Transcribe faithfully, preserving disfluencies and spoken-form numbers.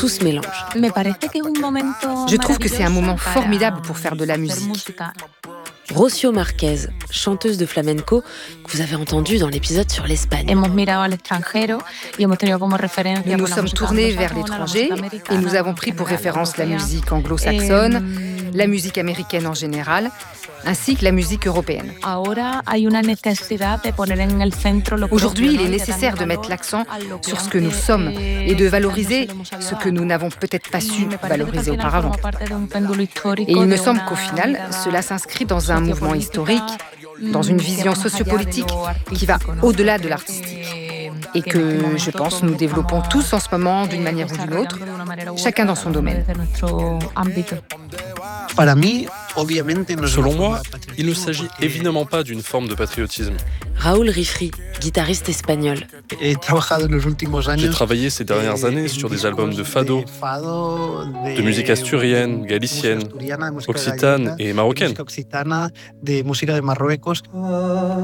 tout se mélange. Je trouve que c'est un moment formidable pour faire de la musique. Rocío Márquez, chanteuse de flamenco que vous avez entendue dans l'épisode sur l'Espagne. Nous nous sommes tournés vers l'étranger et nous avons pris pour référence la musique anglo-saxonne, la musique américaine en général, ainsi que la musique européenne. Aujourd'hui, il est nécessaire de mettre l'accent sur ce que nous sommes et de valoriser ce que nous n'avons peut-être pas su valoriser auparavant. Et il me semble qu'au final, cela s'inscrit dans un mouvement historique, dans une vision sociopolitique qui va au-delà de l'artistique. Et que, je pense, nous développons tous en ce moment d'une manière ou d'une autre, chacun dans son domaine. Selon moi, il ne s'agit évidemment pas d'une forme de patriotisme. Raúl Rifri, guitariste espagnol. J'ai travaillé ces dernières années sur des albums de fado, de musique asturienne, galicienne, occitane et marocaine.